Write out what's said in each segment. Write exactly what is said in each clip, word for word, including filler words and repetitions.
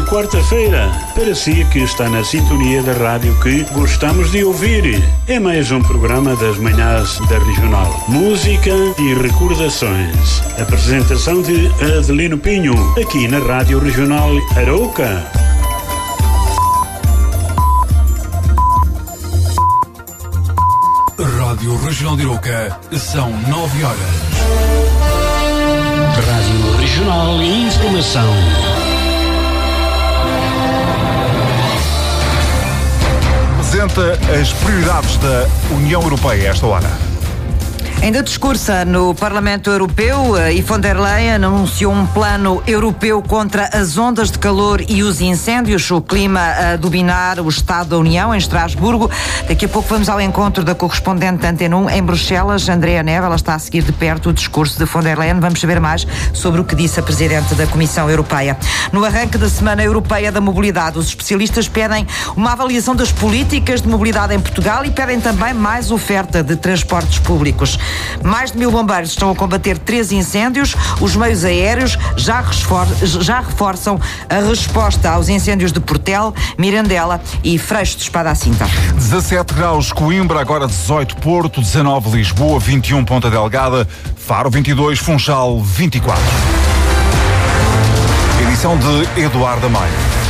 quarta-feira. Para si que está na sintonia da rádio que gostamos de ouvir. É mais um programa das manhãs da Regional. Música e recordações. Apresentação de Adelino Pinho, aqui na Rádio Regional Arouca. Rádio Regional de Arouca, são nove horas. Rádio Regional e Informação. Apresenta as prioridades da União Europeia a esta hora. Ainda discursa no Parlamento Europeu e von der Leyen anunciou um plano europeu contra as ondas de calor e os incêndios. O clima a dominar o Estado da União em Estrasburgo. Daqui a pouco vamos ao encontro da correspondente da Antena um em Bruxelas, Andrea Neve. Ela está a seguir de perto o discurso de von der Leyen. Vamos saber mais sobre o que disse a Presidente da Comissão Europeia. No arranque da Semana Europeia da Mobilidade, os especialistas pedem uma avaliação das políticas de mobilidade em Portugal e pedem também mais oferta de transportes públicos. Mais de mil bombeiros estão a combater três incêndios. Os meios aéreos já, resfor- já reforçam a resposta aos incêndios de Portel, Mirandela e Freixo de Espada à Cinta. dezassete graus Coimbra, agora dezoito Porto, dezanove Lisboa, vinte e um Ponta Delgada, Faro vinte e dois, Funchal vinte e quatro. Edição de Eduardo Maia.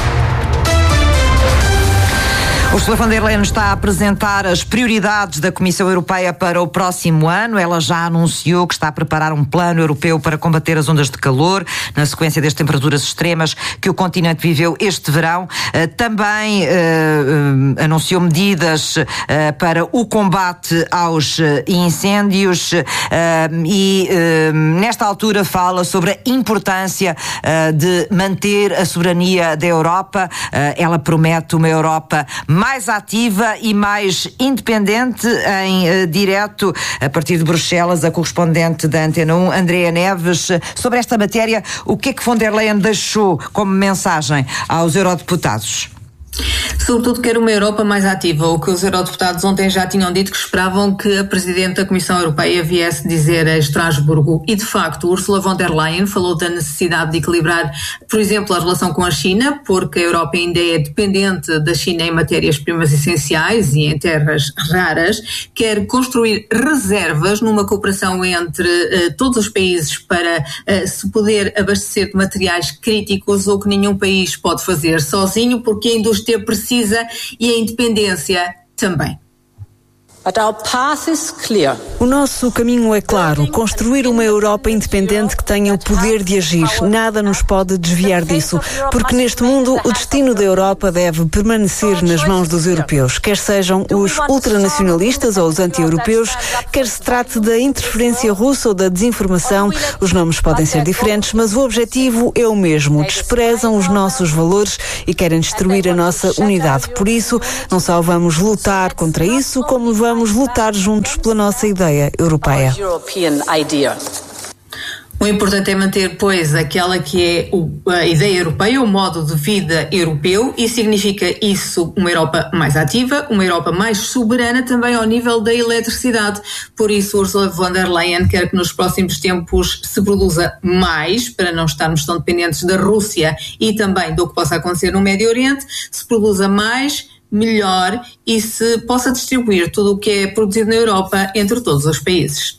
Ursula von der Leyen está a apresentar as prioridades da Comissão Europeia para o próximo ano. Ela já anunciou que está a preparar um plano europeu para combater as ondas de calor, na sequência das temperaturas extremas que o continente viveu este verão. Também uh, uh, anunciou medidas uh, para o combate aos incêndios uh, e uh, nesta altura fala sobre a importância uh, de manter a soberania da Europa. Uh, ela promete uma Europa mais ativa e mais independente. Em uh, direto a partir de Bruxelas, a correspondente da Antena um, Andrea Neves, sobre esta matéria. O que é que von der Leyen deixou como mensagem aos eurodeputados? Sobretudo quer uma Europa mais ativa. O que os eurodeputados ontem já tinham dito, que esperavam que a Presidente da Comissão Europeia viesse dizer a Estrasburgo. E de facto Ursula von der Leyen falou da necessidade de equilibrar, por exemplo, a relação com a China, porque a Europa ainda é dependente da China em matérias-primas essenciais e em terras raras. Quer construir reservas numa cooperação entre uh, todos os países para uh, se poder abastecer de materiais críticos, ou que nenhum país pode fazer sozinho, porque a indústria precisa e a independência também. O nosso caminho é claro: construir uma Europa independente que tenha o poder de agir. Nada nos pode desviar disso, porque neste mundo o destino da Europa deve permanecer nas mãos dos europeus, quer sejam os ultranacionalistas ou os anti-europeus, quer se trate da interferência russa ou da desinformação. Os nomes podem ser diferentes, mas o objetivo é o mesmo: desprezam os nossos valores e querem destruir a nossa unidade. Por isso, não só vamos lutar contra isso, como vamos Vamos lutar juntos pela nossa ideia europeia. O importante é manter, pois, aquela que é o, a ideia europeia, o modo de vida europeu, e significa isso uma Europa mais ativa, uma Europa mais soberana também ao nível da eletricidade. Por isso, Ursula von der Leyen quer que nos próximos tempos se produza mais, para não estarmos tão dependentes da Rússia e também do que possa acontecer no Médio Oriente, se produza mais, melhor, e se possa distribuir tudo o que é produzido na Europa entre todos os países.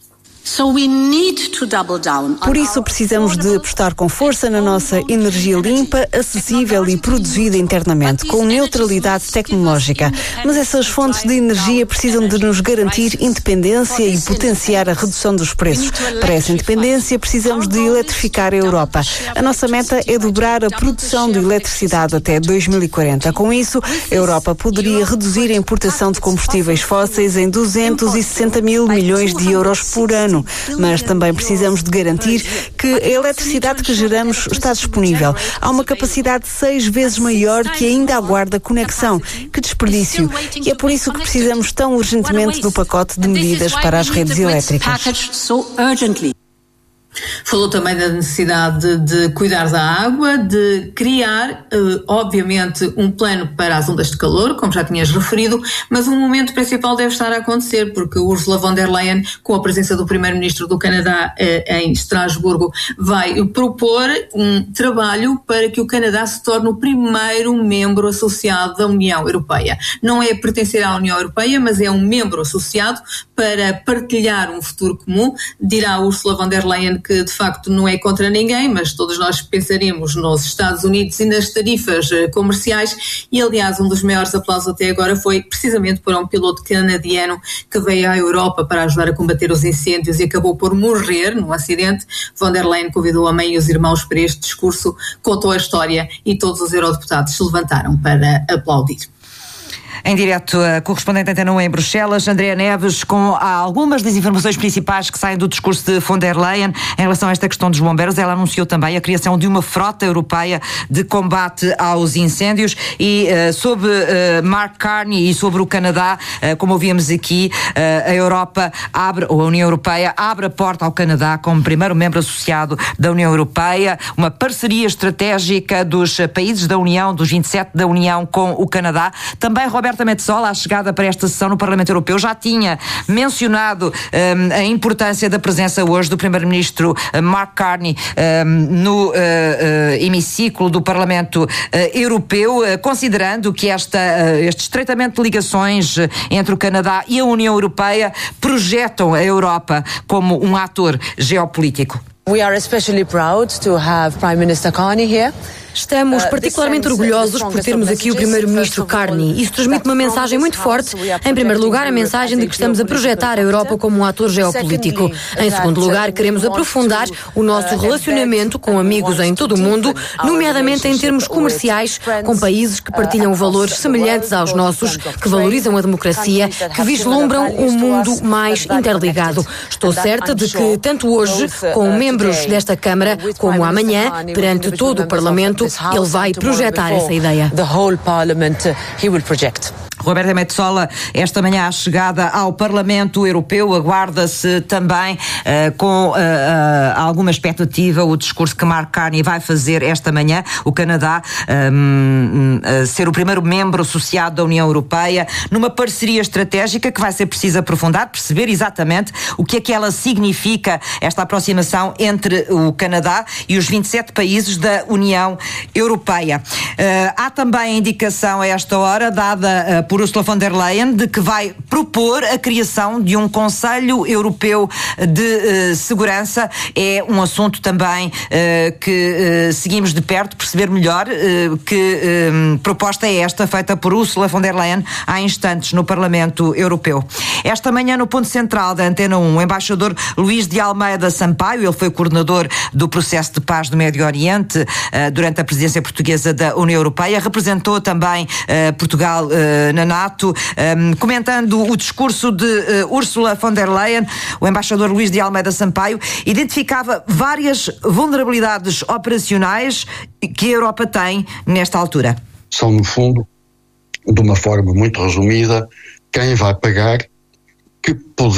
Por isso precisamos de apostar com força na nossa energia limpa, acessível e produzida internamente, com neutralidade tecnológica. Mas essas fontes de energia precisam de nos garantir independência e potenciar a redução dos preços. Para essa independência precisamos de eletrificar a Europa. A nossa meta é dobrar a produção de eletricidade até dois mil e quarenta. Com isso, a Europa poderia reduzir a importação de combustíveis fósseis em duzentos e sessenta mil milhões de euros por ano. Mas também precisamos de garantir que a eletricidade que geramos está disponível. Há uma capacidade seis vezes maior que ainda aguarda conexão. Que desperdício! E é por isso que precisamos tão urgentemente do pacote de medidas para as redes elétricas. Falou também da necessidade de, de cuidar da água, de criar, eh, obviamente, um plano para as ondas de calor, como já tinhas referido, mas um momento principal deve estar a acontecer, porque Ursula von der Leyen, com a presença do primeiro-ministro do Canadá eh, em Estrasburgo, vai propor um trabalho para que o Canadá se torne o primeiro membro associado da União Europeia. Não é pertencer à União Europeia, mas é um membro associado para partilhar um futuro comum. Dirá Ursula von der Leyen que de facto não é contra ninguém, mas todos nós pensaremos nos Estados Unidos e nas tarifas comerciais, e aliás um dos maiores aplausos até agora foi precisamente para um piloto canadiano que veio à Europa para ajudar a combater os incêndios e acabou por morrer num acidente. Von der Leyen convidou a mãe e os irmãos para este discurso, contou a história e todos os eurodeputados se levantaram para aplaudir. Em direto, a correspondente Antena um em Bruxelas, Andréa Neves, com algumas das informações principais que saem do discurso de von der Leyen em relação a esta questão dos bombeiros. Ela anunciou também a criação de uma frota europeia de combate aos incêndios e uh, sobre uh, Mark Carney e sobre o Canadá, uh, como ouvíamos aqui, uh, a Europa abre, ou a União Europeia abre a porta ao Canadá como primeiro membro associado da União Europeia, uma parceria estratégica dos países da União, dos vinte e sete da União com o Canadá. Também Roberta Metsola, à chegada para esta sessão no Parlamento Europeu, já tinha mencionado um, a importância da presença hoje do primeiro-ministro Mark Carney um, no uh, uh, hemiciclo do Parlamento uh, Europeu, uh, considerando que esta, uh, este estreitamento de ligações entre o Canadá e a União Europeia projetam a Europa como um ator geopolítico. We are especially proud to have Prime Minister Carney here. Estamos particularmente orgulhosos por termos aqui o primeiro-ministro Carney. Isso transmite uma mensagem muito forte. Em primeiro lugar, a mensagem de que estamos a projetar a Europa como um ator geopolítico. Em segundo lugar, queremos aprofundar o nosso relacionamento com amigos em todo o mundo, nomeadamente em termos comerciais, com países que partilham valores semelhantes aos nossos, que valorizam a democracia, que vislumbram um mundo mais interligado. Estou certa de que, tanto hoje, com membros desta Câmara, como amanhã, perante todo o Parlamento, ele vai projetar essa ideia. Roberta Metsola, esta manhã a chegada ao Parlamento Europeu, aguarda-se também uh, com uh, uh, alguma expectativa o discurso que Mark Carney vai fazer esta manhã. O Canadá um, uh, ser o primeiro membro associado da União Europeia numa parceria estratégica que vai ser preciso aprofundar, perceber exatamente o que é que ela significa, esta aproximação entre o Canadá e os vinte e sete países da União Europeia. Uh, há também a indicação a esta hora dada uh, por Ursula von der Leyen de que vai propor a criação de um Conselho Europeu de uh, Segurança. É um assunto também uh, que uh, seguimos de perto, perceber melhor uh, que uh, proposta é esta feita por Ursula von der Leyen há instantes no Parlamento Europeu. Esta manhã no ponto central da Antena um, o embaixador Luís de Almeida Sampaio, ele foi coordenador do processo de paz do Médio Oriente uh, durante a presidência portuguesa da União Europeia, representou também uh, Portugal uh, na NATO, um, comentando o discurso de uh, Ursula von der Leyen. O embaixador Luís de Almeida Sampaio identificava várias vulnerabilidades operacionais que a Europa tem nesta altura. São, no fundo, de uma forma muito resumida, quem vai pagar, que poder